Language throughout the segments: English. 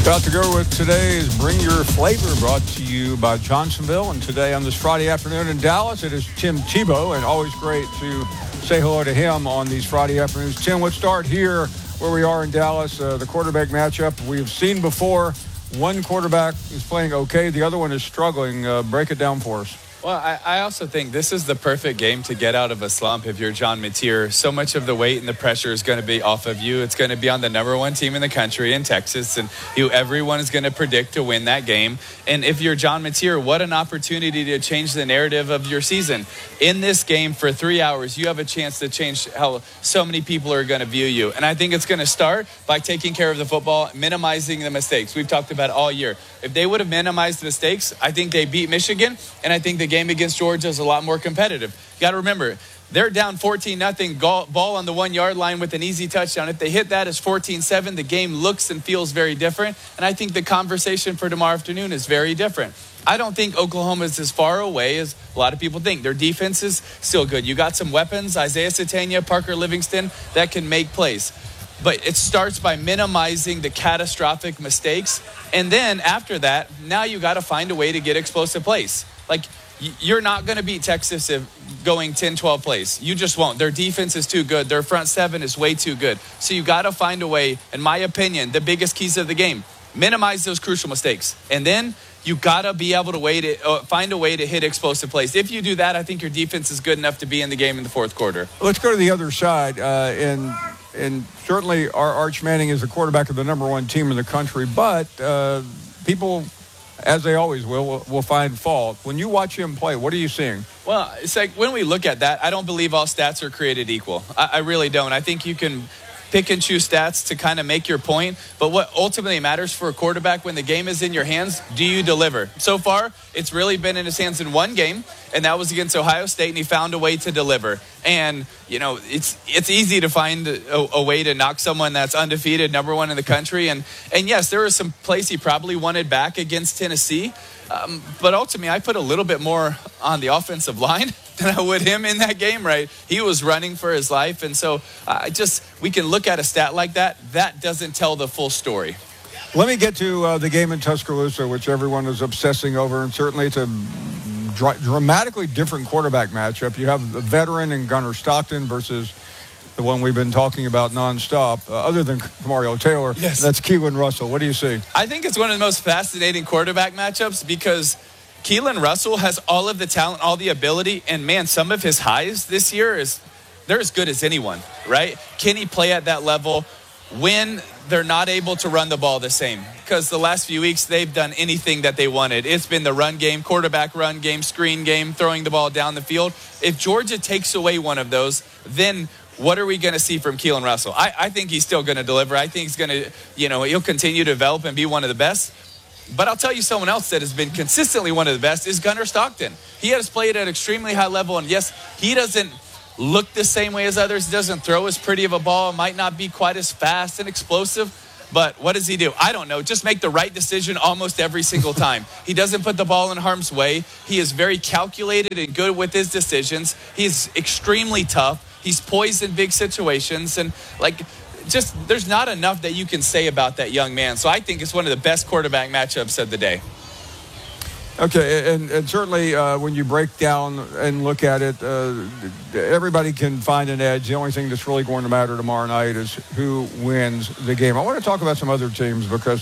About to go with today's Bring Your Flavor, brought to you by Johnsonville. And today on this Friday afternoon in Dallas, it is Tim Tebow, and always great to say hello to him on these Friday afternoons. Tim, let's start here where we are in Dallas, the quarterback matchup. We've seen before, one quarterback is playing okay, the other one is struggling. Break it down for us. Well, I also think this is the perfect game to get out of a slump if you're John Mateer. So much of the weight and the pressure is going to be off of you. It's going to be on the number one team in the country in Texas, and everyone is going to predict to win that game. And if you're John Mateer, what an opportunity to change the narrative of your season. In this game for 3 hours, you have a chance to change how so many people are going to view you. And I think it's going to start by taking care of the football, minimizing the mistakes. We've talked about all year. If they would have minimized mistakes, I think they beat Michigan, and I think the game against Georgia is a lot more competitive. You got to remember, they're down 14-0, ball on the 1 yard line with an easy touchdown. If they hit that as 14-7, the game looks and feels very different. And I think the conversation for tomorrow afternoon is very different. I don't think Oklahoma is as far away as a lot of people think. Their defense is still good. You got some weapons, Isaiah Satania, Parker Livingston, that can make plays. But it starts by minimizing the catastrophic mistakes. And then after that, now you got to find a way to get explosive plays. Like, you're not going to beat Texas if going 10, 12 plays. You just won't. Their defense is too good. Their front seven is way too good. So you got to find a way, in my opinion, the biggest keys of the game, minimize those crucial mistakes. And then you got to be able to find a way to hit explosive plays. If you do that, I think your defense is good enough to be in the game in the fourth quarter. Let's go to the other side. And certainly our Arch Manning is the quarterback of the number one team in the country, but people, as they always will find fault. When you watch him play, what are you seeing? Well, it's like when we look at that, I don't believe all stats are created equal. I really don't. I think you can pick and choose stats to kind of make your point. But what ultimately matters for a quarterback when the game is in your hands, do you deliver? So far, it's really been in his hands in one game, and that was against Ohio State, and he found a way to deliver. And, it's easy to find a way to knock someone that's undefeated, number one in the country. And yes, there were some plays he probably wanted back against Tennessee. But ultimately, I put a little bit more on the offensive line than I would him in that game, right? He was running for his life. And so we can look at a stat like that. That doesn't tell the full story. Let me get to the game in Tuscaloosa, which everyone is obsessing over. And certainly it's a dramatically different quarterback matchup. You have the veteran and Gunnar Stockton versus the one we've been talking about nonstop, other than Mario Taylor. Yes. That's Keelan Russell. What do you see? I think it's one of the most fascinating quarterback matchups because Keelan Russell has all of the talent, all the ability, and man, some of his highs this year they're as good as anyone, right? Can he play at that level when they're not able to run the ball the same? Because the last few weeks, they've done anything that they wanted. It's been the run game, quarterback run game, screen game, throwing the ball down the field. If Georgia takes away one of those, then what are we going to see from Keelan Russell? I think he's still going to deliver. I think he's going to, he'll continue to develop and be one of the best. But I'll tell you someone else that has been consistently one of the best is Gunnar Stockton. He has played at an extremely high level. And yes, he doesn't look the same way as others. He doesn't throw as pretty of a ball, might not be quite as fast and explosive. But what does he do? I don't know. Just make the right decision almost every single time. He doesn't put the ball in harm's way. He is very calculated and good with his decisions. He's extremely tough. He's poised in big situations. And there's not enough that you can say about that young man. So I think it's one of the best quarterback matchups of the day. Okay, and certainly when you break down and look at it, everybody can find an edge. The only thing that's really going to matter tomorrow night is who wins the game. I want to talk about some other teams because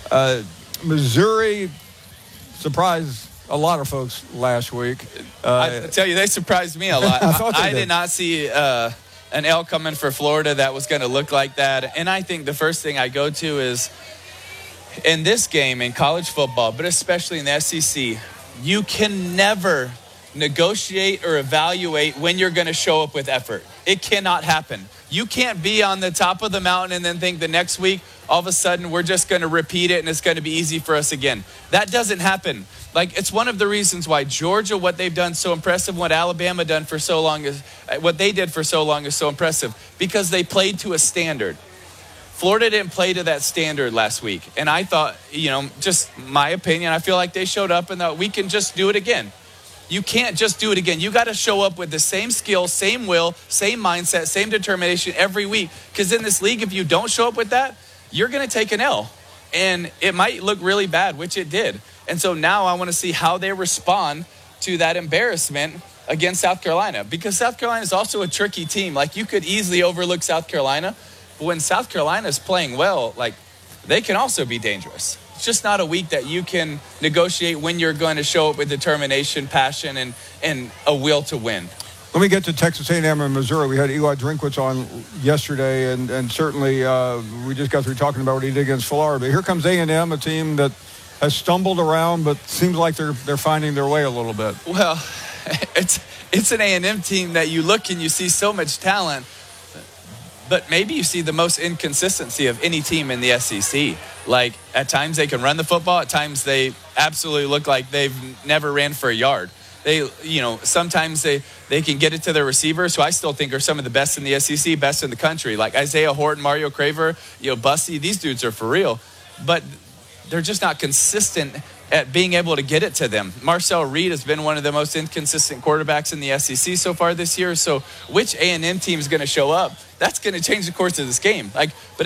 Missouri surprised a lot of folks last week. I tell you, they surprised me a lot. I did not see an L coming for Florida that was going to look like that. And I think the first thing I go to is, in this game in college football, but especially in the SEC, you can never negotiate or evaluate when you're going to show up with effort. It cannot happen. You can't be on the top of the mountain and then think the next week, all of a sudden, we're just going to repeat it and it's going to be easy for us again. That doesn't happen. It's one of the reasons why Georgia, what they've done so impressive, what Alabama done for so long what they did for so long is so impressive because they played to a standard. Florida didn't play to that standard last week. And I thought, just my opinion, I feel like they showed up and thought we can just do it again. You can't just do it again. You got to show up with the same skill, same will, same mindset, same determination every week. Because in this league, if you don't show up with that, you're going to take an L. And it might look really bad, which it did. And so now I want to see how they respond to that embarrassment against South Carolina, because South Carolina is also a tricky team. Like, you could easily overlook South Carolina, but when South Carolina is playing well, like, they can also be dangerous. It's just not a week that you can negotiate when you're going to show up with determination, passion, and a will to win. Let me get to Texas A&M and Missouri. We had Eli Drinkwitz on yesterday, and certainly we just got through talking about what he did against Florida. But here comes A&M, a team that has stumbled around, but seems like they're finding their way a little bit. Well, it's an A&M team that you look and you see so much talent, but maybe you see the most inconsistency of any team in the SEC. Like, at times they can run the football, at times they absolutely look like they've never ran for a yard. Sometimes they can get it to their receivers, who I still think are some of the best in the SEC, best in the country. Like Isaiah Horton, Mario Craver, Bussy, these dudes are for real. But they're just not consistent at being able to get it to them. Marcel Reed has been one of the most inconsistent quarterbacks in the SEC so far this year. So which A&M team is going to show up? That's going to change the course of this game. But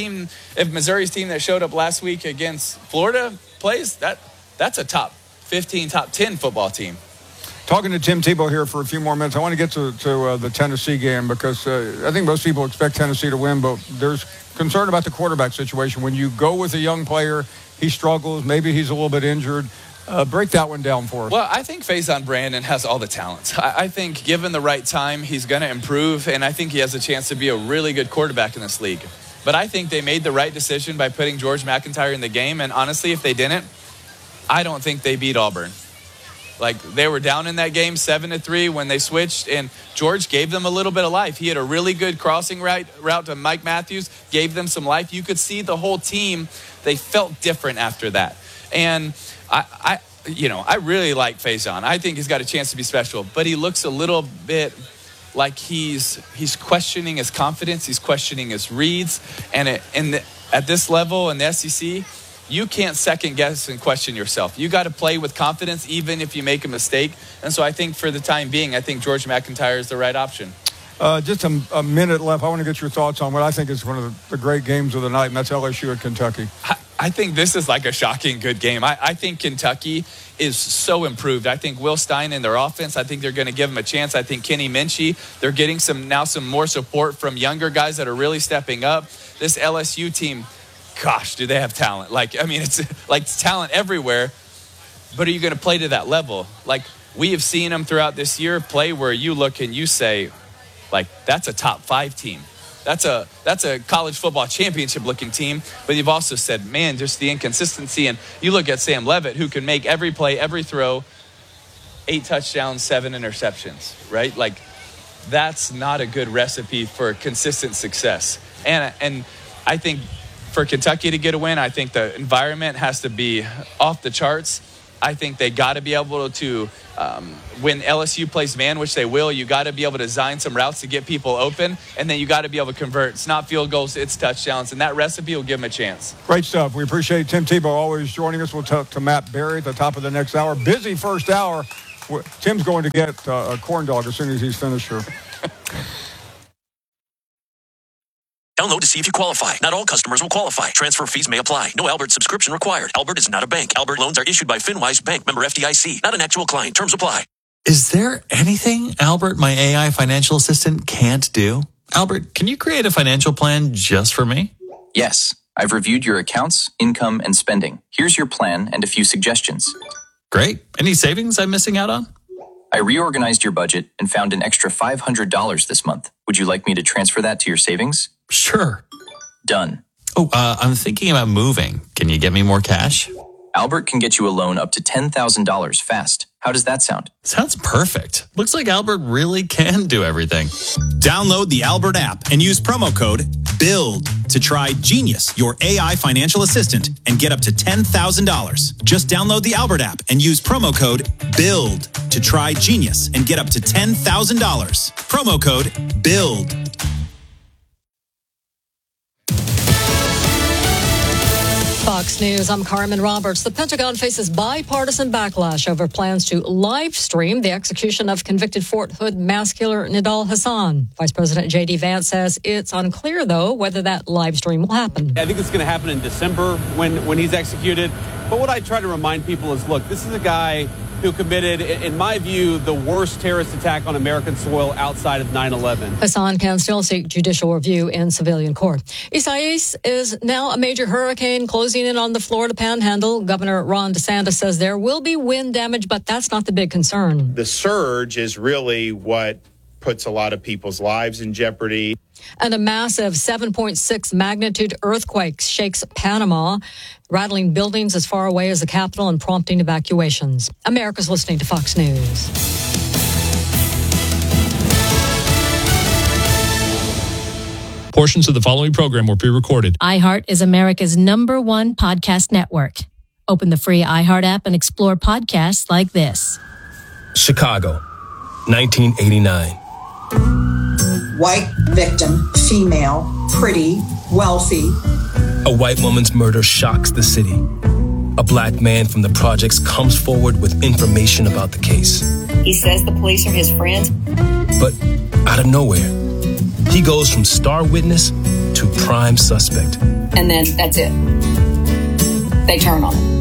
if Missouri's team that showed up last week against Florida plays, that's a top 15, top 10 football team. Talking to Tim Tebow here for a few more minutes. I want to get to the Tennessee game, because I think most people expect Tennessee to win, but there's concern about the quarterback situation. When you go with a young player, he struggles. Maybe he's a little bit injured. Break that one down for us. Well, I think Faison Brandon has all the talents. I think given the right time, he's going to improve, and I think he has a chance to be a really good quarterback in this league. But I think they made the right decision by putting George McIntyre in the game, and honestly, if they didn't, I don't think they beat Auburn. Like, they were down in that game 7-3 when they switched, and George gave them a little bit of life. He had a really good crossing route to Mike Matthews, gave them some life. You could see the whole team, they felt different after that. And I really like Faison. I think he's got a chance to be special, but he looks a little bit like he's questioning his confidence. He's questioning his reads. And at this level in the SEC, you can't second guess and question yourself. You got to play with confidence even if you make a mistake. And so I think for the time being, I think George McIntyre is the right option. Just a minute left. I want to get your thoughts on what I think is one of the great games of the night, and that's LSU at Kentucky. I think this is like a shocking good game. I think Kentucky is so improved. I think Will Stein and their offense, I think they're going to give him a chance. I think Kenny Minchie, they're getting some more support from younger guys that are really stepping up. This LSU team, gosh, do they have talent. It's like talent everywhere, but are you going to play to that level? Like, we have seen them throughout this year play where you look and you say, like, that's a top 5 team. That's a college football championship looking team. But you've also said, man, just the inconsistency. And you look at Sam Leavitt, who can make every play, every throw, 8 touchdowns, 7 interceptions, right? Like, that's not a good recipe for consistent success. And I think for Kentucky to get a win, I think the environment has to be off the charts. I think they got to be able to, when LSU plays man, which they will, you got to be able to design some routes to get people open, and then you got to be able to convert. It's not field goals, it's touchdowns, and that recipe will give them a chance. Great stuff. We appreciate Tim Tebow always joining us. We'll talk to Matt Berry at the top of the next hour. Busy first hour. Tim's going to get a corn dog as soon as he's finished here. Download to see if you qualify. Not all customers will qualify. Transfer fees may apply. No Albert subscription required. Albert is not a bank. Albert loans are issued by FinWise Bank, member FDIC. Not an actual client. Terms apply. Is there anything Albert, my AI financial assistant, can't do? Albert, can you create a financial plan just for me? Yes. I've reviewed your accounts, income, and spending. Here's your plan and a few suggestions. Great. Any savings I'm missing out on? I reorganized your budget and found an extra $500 this month. Would you like me to transfer that to your savings? Sure. Done. Oh, I'm thinking about moving. Can you get me more cash? Albert can get you a loan up to $10,000 fast. How does that sound? Sounds perfect. Looks like Albert really can do everything. Download the Albert app and use promo code BUILD to try Genius, your AI financial assistant, and get up to $10,000. Just download the Albert app and use promo code BUILD to try Genius and get up to $10,000. Promo code BUILD. Fox Fox News, I'm Carmen Roberts. The Pentagon faces bipartisan backlash over plans to live stream the execution of convicted Fort Hood mass killer Nidal Hasan. Vice President J.D. Vance says it's unclear, though, whether that live stream will happen. I think it's going to happen in December when he's executed. But what I try to remind people is, look, this is a guy who committed, in my view, the worst terrorist attack on American soil outside of 9/11. Hasan can still seek judicial review in civilian court. Isaias is now a major hurricane closing in on the Florida Panhandle. Governor Ron DeSantis says there will be wind damage, but that's not the big concern. The surge is really what puts a lot of people's lives in jeopardy. And a massive 7.6 magnitude earthquake shakes Panama, rattling buildings as far away as the capital and prompting evacuations. America's listening to Fox News. Portions of the following program were pre-recorded. iHeart is America's #1 podcast network. Open the free iHeart app and explore podcasts like this. Chicago, 1989. White victim, female, pretty, wealthy. A white woman's murder shocks the city. A black man from the projects comes forward with information about the case. He says the police are his friends. But out of nowhere, he goes from star witness to prime suspect. And then that's it. They turn on him.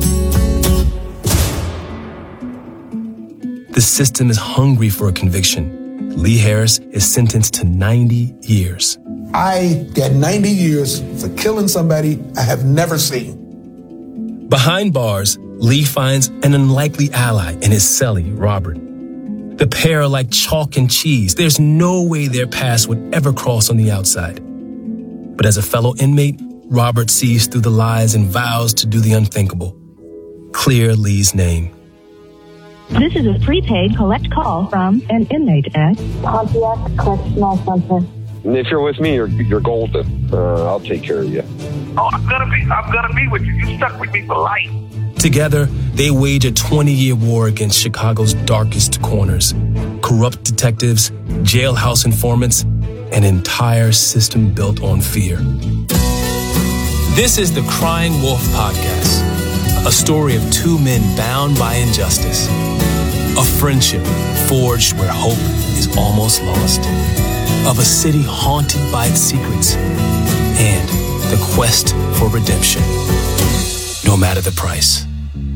The system is hungry for a conviction. Lee Harris is sentenced to 90 years. I got 90 years for killing somebody I have never seen. Behind bars, Lee finds an unlikely ally in his cellie, Robert. The pair are like chalk and cheese. There's no way their paths would ever cross on the outside. But as a fellow inmate, Robert sees through the lies and vows to do the unthinkable. Clear Lee's name. This is a prepaid collect call from an inmate at Pontiac Correctional Center. If you're with me, you're golden. I'll take care of you. Oh, I'm gonna be with you. You stuck with me for life. Together, they wage a 20-year war against Chicago's darkest corners. Corrupt detectives, jailhouse informants, an entire system built on fear. This is the Crying Wolf Podcast, a story of two men bound by injustice. A friendship forged where hope is almost lost. Of a city haunted by its secrets. And the quest for redemption, no matter the price.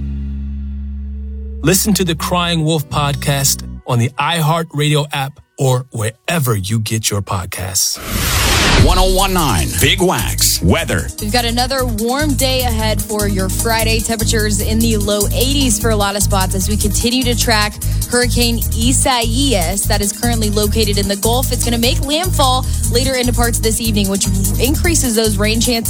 Listen to the Crying Wolf Podcast on the iHeartRadio app or wherever you get your podcasts. 1019 Big Wax weather. We've got another warm day ahead for your Friday. Temperatures in the low 80s for a lot of spots as we continue to track Hurricane Isaias that is currently located in the Gulf. It's going to make landfall later into parts of this evening, which increases those rain chances